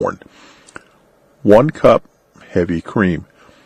corn. 1 cup heavy cream.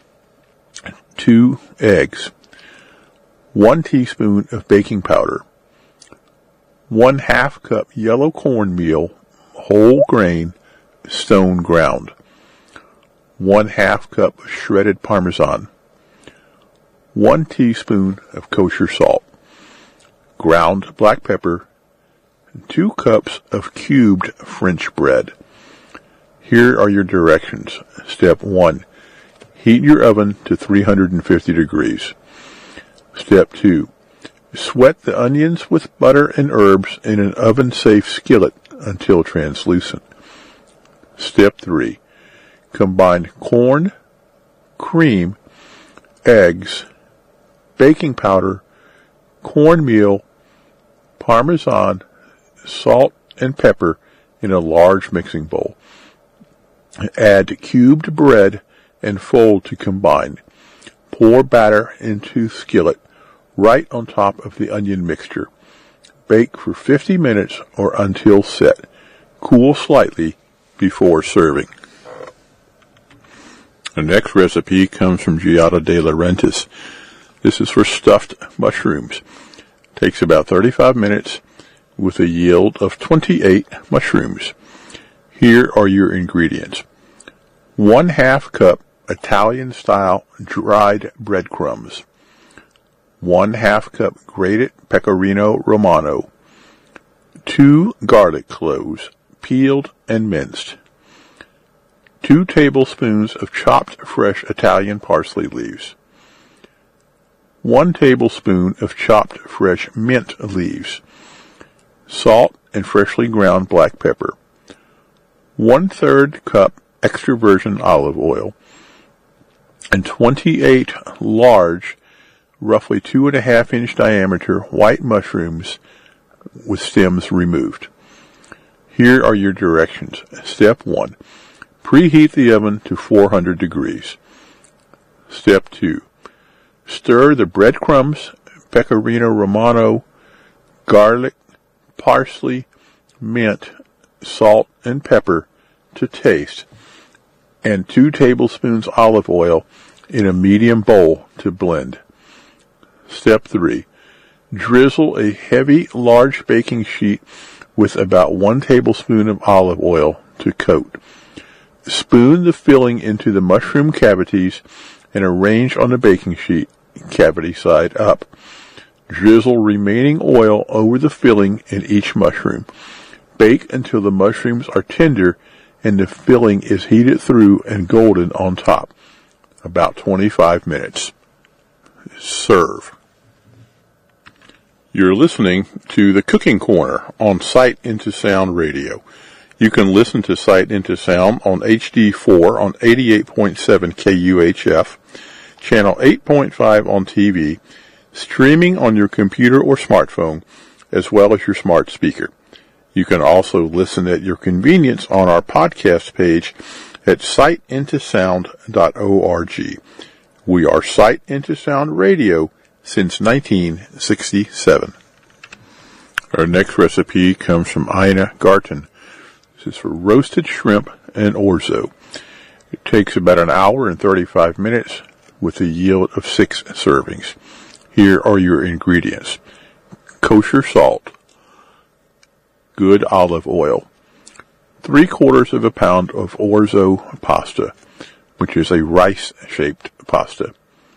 2 eggs. 1 teaspoon of baking powder. 1/2 cup yellow cornmeal, whole grain, stone ground. 1/2 cup shredded Parmesan. 1 teaspoon of kosher salt. Ground black pepper. 2 cups of cubed French bread. Here are your directions. Step 1. Heat your oven to 350 degrees. Step 2. Sweat the onions with butter and herbs in an oven-safe skillet until translucent. Step 3. Combine corn, cream, eggs, baking powder, cornmeal, Parmesan, salt, and pepper in a large mixing bowl. Add cubed bread and fold to combine. Pour batter into skillet right on top of the onion mixture. Bake for 50 minutes or until set. Cool slightly before serving. The next recipe comes from Giada de Laurentiis. This is for stuffed mushrooms. Takes about 35 minutes with a yield of 28 mushrooms. Here are your ingredients. 1/2 cup Italian-style dried breadcrumbs. 1/2 cup grated pecorino romano. 2 garlic cloves, peeled and minced. 2 tablespoons of chopped fresh Italian parsley leaves. 1 tablespoon of chopped fresh mint leaves. Salt and freshly ground black pepper. 1/3 cup extra virgin olive oil. And 28 large, roughly 2.5-inch diameter white mushrooms with stems removed. Here are your directions. Step 1. Preheat the oven to 400 degrees. Step 2. Stir the breadcrumbs, pecorino romano, garlic, parsley, mint, salt, and pepper to taste, and 2 tablespoons olive oil in a medium bowl to blend. Step 3. Drizzle a heavy, large baking sheet with about 1 tablespoon of olive oil to coat. Spoon the filling into the mushroom cavities and arrange on the baking sheet, cavity side up. Drizzle remaining oil over the filling in each mushroom. Bake until the mushrooms are tender and the filling is heated through and golden on top. About 25 minutes. Serve. You're listening to the Cooking Corner on Sight Into Sound Radio. You can listen to Sight Into Sound on HD4 on 88.7 KUHF, channel 8.5 on TV, streaming on your computer or smartphone, as well as your smart speaker. You can also listen at your convenience on our podcast page at sightintosound.org. We are Sight Into Sound Radio since 1967. Our next recipe comes from Ina Garten. This is for roasted shrimp and orzo. It takes about an hour and 35 minutes with a yield of 6 servings. Here are your ingredients. Kosher salt. Good olive oil. 3/4 pound of orzo pasta, which is a rice-shaped pasta.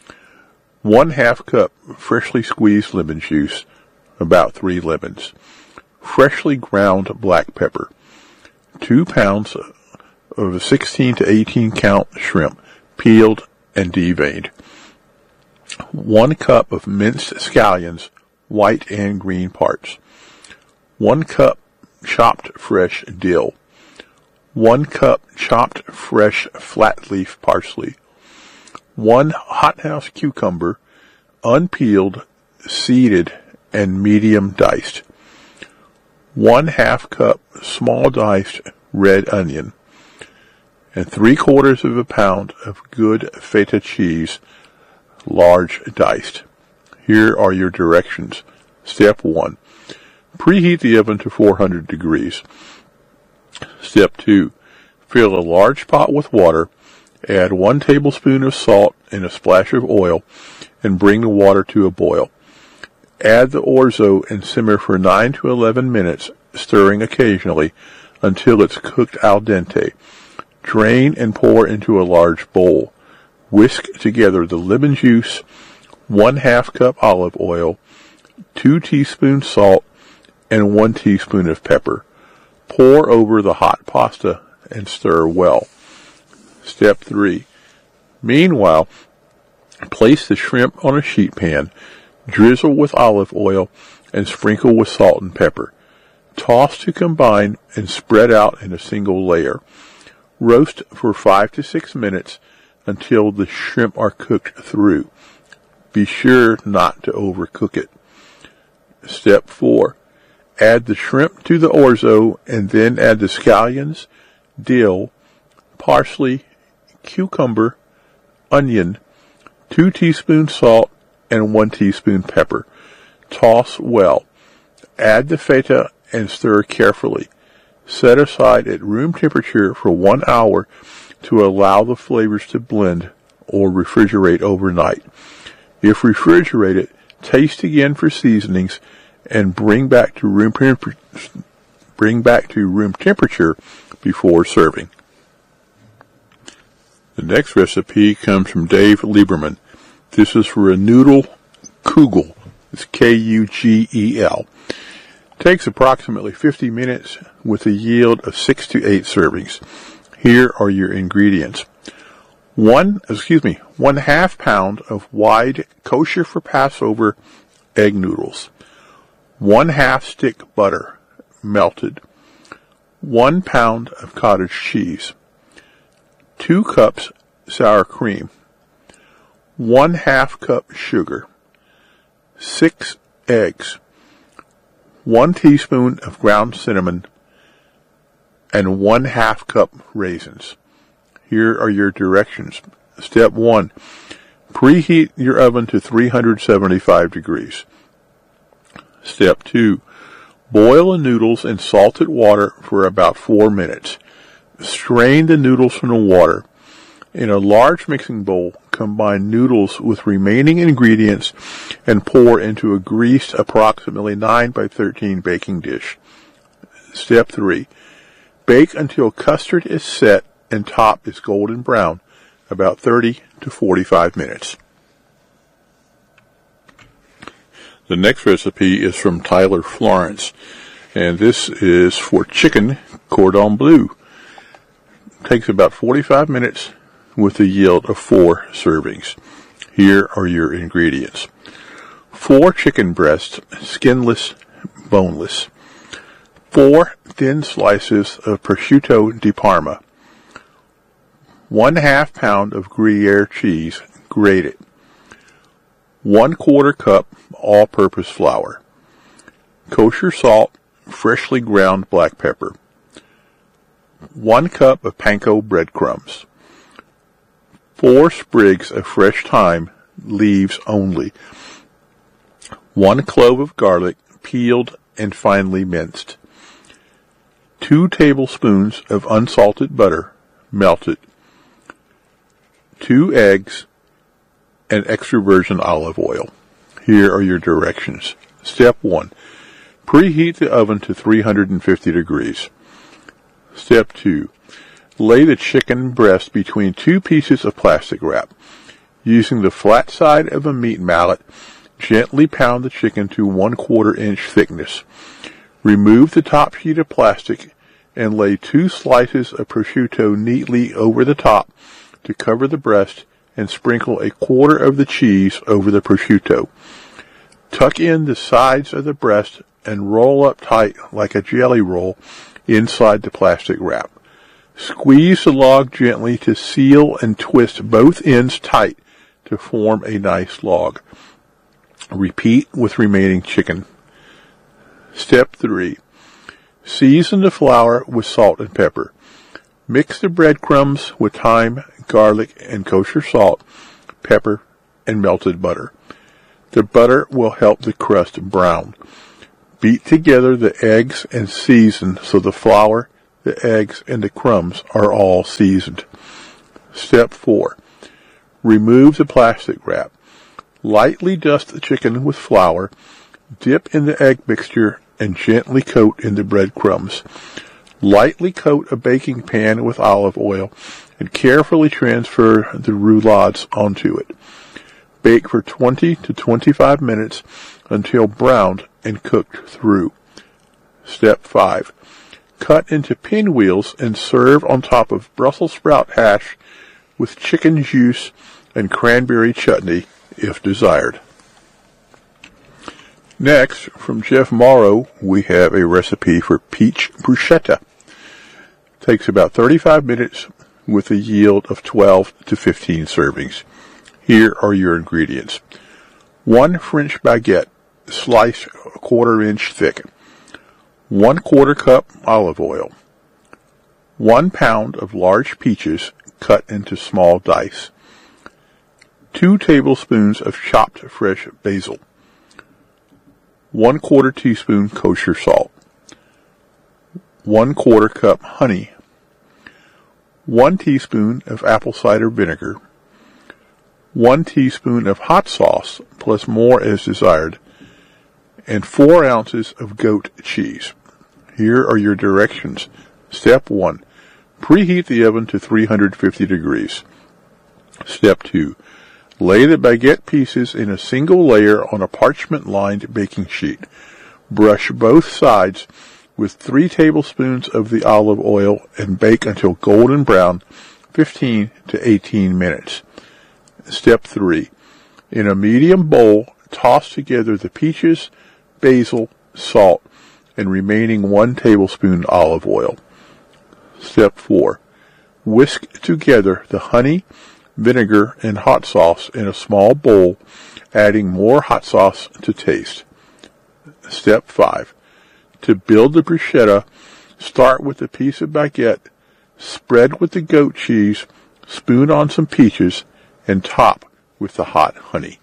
1/2 cup freshly squeezed lemon juice, about 3 lemons. Freshly ground black pepper. 2 pounds of 16 to 18 count shrimp, peeled and deveined. 1 cup of minced scallions, white and green parts. 1 cup chopped fresh dill. 1 cup chopped fresh flat leaf parsley. 1 hothouse cucumber, unpeeled, seeded, and medium diced. 1/2 cup small diced red onion. And 3/4 pound of good feta cheese, large diced. Here are your directions. Step 1. Preheat the oven to 400 degrees. Step 2. Fill a large pot with water, add 1 tablespoon of salt and a splash of oil, and bring the water to a boil. Add the orzo and simmer for 9 to 11 minutes, stirring occasionally until it's cooked al dente. Drain and pour into a large bowl. Whisk together the lemon juice, 1/2 cup olive oil, 2 teaspoons salt, and 1 teaspoon of pepper. Pour over the hot pasta and stir well. Step 3. Meanwhile, place the shrimp on a sheet pan, drizzle with olive oil, and sprinkle with salt and pepper. Toss to combine and spread out in a single layer. Roast for 5 to 6 minutes until the shrimp are cooked through. Be sure not to overcook it. Step 4. Add the shrimp to the orzo and then add the scallions, dill, parsley, cucumber, onion, 2 teaspoons salt, and 1 teaspoon pepper. Toss well. Add the feta and stir carefully. Set aside at room temperature for 1 hour to allow the flavors to blend, or refrigerate overnight. If refrigerated, taste again for seasonings and bring back to room temperature before serving. The next recipe comes from Dave Lieberman. This is for a noodle kugel. It's Kugel. Takes approximately 50 minutes with a yield of 6 to 8 servings. Here are your ingredients. 1/2 pound of wide kosher for Passover egg noodles. 1/2 stick butter, melted. 1 pound of cottage cheese. 2 cups sour cream. 1/2 cup sugar. 6 eggs. 1 teaspoon of ground cinnamon, and 1/2 cup raisins. Here are your directions. Step 1. Preheat your oven to 375 degrees. Step 2. Boil the noodles in salted water for about 4 minutes. Strain the noodles from the water. In a large mixing bowl, combine noodles with remaining ingredients and pour into a greased approximately 9 by 13 baking dish. Step 3. Bake until custard is set and top is golden brown, about 30 to 45 minutes. The next recipe is from Tyler Florence, and this is for chicken cordon bleu. Takes about 45 minutes with a yield of 4 servings. Here are your ingredients. 4 chicken breasts, skinless, boneless. 4 thin slices of prosciutto di Parma. 1/2 pound of Gruyere cheese, grated. 1/4 cup all-purpose flour. Kosher salt, freshly ground black pepper. 1 cup of panko breadcrumbs. 4 sprigs of fresh thyme, leaves only. 1 clove of garlic, peeled and finely minced. 2 tablespoons of unsalted butter, melted. 2 eggs and extra virgin olive oil. Here are your directions. Step 1. Preheat the oven to 350 degrees. Step 2. Lay the chicken breast between 2 pieces of plastic wrap. Using the flat side of a meat mallet, gently pound the chicken to 1/4 inch thickness. Remove the top sheet of plastic and lay 2 slices of prosciutto neatly over the top to cover the breast, and sprinkle 1/4 of the cheese over the prosciutto. Tuck in the sides of the breast and roll up tight like a jelly roll inside the plastic wrap. Squeeze the log gently to seal and twist both ends tight to form a nice log. Repeat with remaining chicken. Step 3. Season the flour with salt and pepper. Mix the breadcrumbs with thyme, garlic, and kosher salt, pepper, and melted butter. The butter will help the crust brown. Beat together the eggs and season so the flour, the eggs, and the crumbs are all seasoned. Step 4. Remove the plastic wrap. Lightly dust the chicken with flour, dip in the egg mixture, and gently coat in the breadcrumbs. Lightly coat a baking pan with olive oil and carefully transfer the roulades onto it. Bake for 20 to 25 minutes until browned and cooked through. Step 5. Cut into pinwheels and serve on top of Brussels sprout hash with chicken juice and cranberry chutney if desired. Next, from Jeff Morrow, we have a recipe for peach bruschetta. Takes about 35 minutes with a yield of 12 to 15 servings. Here are your ingredients. 1 French baguette, sliced 1/4 inch thick. 1/4 cup olive oil. 1 pound of large peaches cut into small dice. 2 tablespoons of chopped fresh basil. 1/4 teaspoon kosher salt. 1/4 cup honey. 1 teaspoon of apple cider vinegar. 1 teaspoon of hot sauce, plus more as desired, and 4 ounces of goat cheese. Here are your directions. Step 1. Preheat the oven to 350 degrees. Step 2. Lay the baguette pieces in a single layer on a parchment-lined baking sheet. Brush both sides with 3 tablespoons of the olive oil and bake until golden brown, 15 to 18 minutes. Step 3. In a medium bowl, toss together the peaches, basil, salt, and remaining 1 tablespoon olive oil. Step 4. Whisk together the honey, vinegar, and hot sauce in a small bowl, adding more hot sauce to taste. Step 5. To build the bruschetta, start with a piece of baguette, spread with the goat cheese, spoon on some peaches, and top with the hot honey.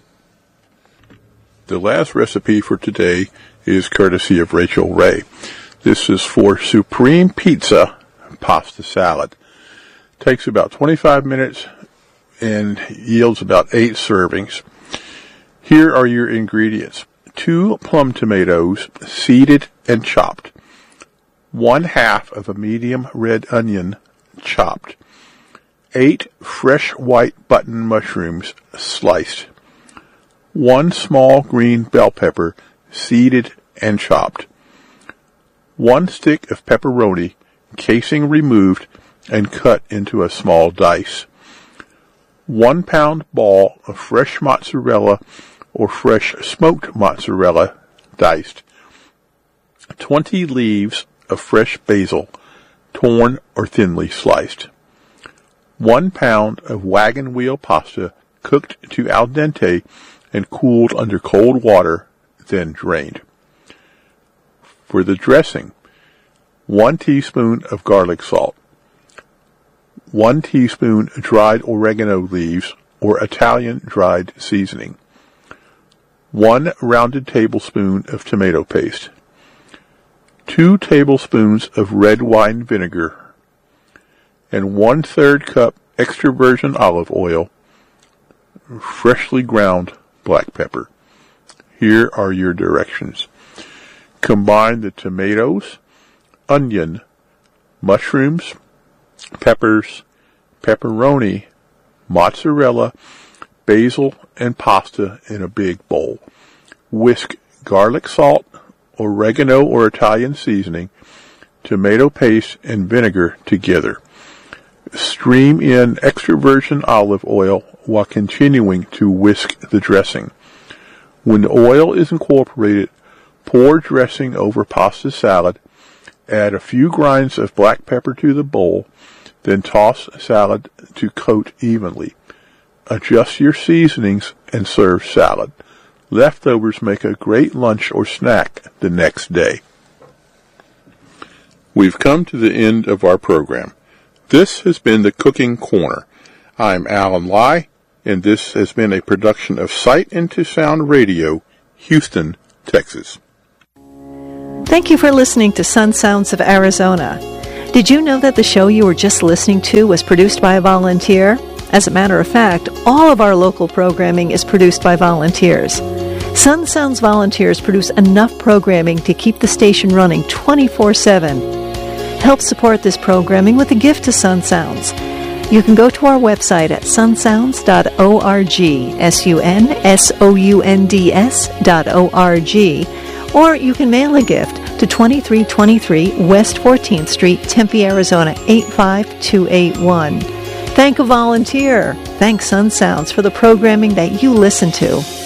The last recipe for today is courtesy of Rachel Ray. This is for supreme pizza pasta salad. Takes about 25 minutes and yields about 8 servings. Here are your ingredients. 2 plum tomatoes, seeded and chopped. 1/2 of a medium red onion, chopped. 8 fresh white button mushrooms, sliced. 1 small green bell pepper, seeded and chopped. 1 stick of pepperoni, casing removed and cut into a small dice. 1 pound ball of fresh mozzarella or fresh smoked mozzarella, diced. 20 leaves of fresh basil, torn or thinly sliced. 1 pound of wagon wheel pasta, cooked to al dente and cooled under cold water, then drained. For the dressing, 1 teaspoon of garlic salt. 1 teaspoon dried oregano leaves or Italian dried seasoning. 1 rounded tablespoon of tomato paste. 2 tablespoons of red wine vinegar. And 1/3 cup extra virgin olive oil. Freshly ground black pepper. Here are your directions. Combine the tomatoes, onion, mushrooms, peppers, pepperoni, mozzarella, basil, and pasta in a big bowl. Whisk garlic salt, oregano or Italian seasoning, tomato paste, and vinegar together. Stream in extra virgin olive oil while continuing to whisk the dressing. When the oil is incorporated, pour dressing over pasta salad, add a few grinds of black pepper to the bowl, then toss salad to coat evenly. Adjust your seasonings and serve salad. Leftovers make a great lunch or snack the next day. We've come to the end of our program. This has been the Cooking Corner. I'm Alan Lai, and this has been a production of Sight into Sound Radio, Houston, Texas. Thank you for listening to Sun Sounds of Arizona. Did you know that the show you were just listening to was produced by a volunteer? As a matter of fact, all of our local programming is produced by volunteers. Sun Sounds volunteers produce enough programming to keep the station running 24/7. Help support this programming with a gift to Sun Sounds. You can go to our website at sunsounds.org, sunsounds.org, or you can mail a gift to 2323 West 14th Street, Tempe, Arizona 85281. Thank a volunteer. Thank Sun Sounds for the programming that you listen to.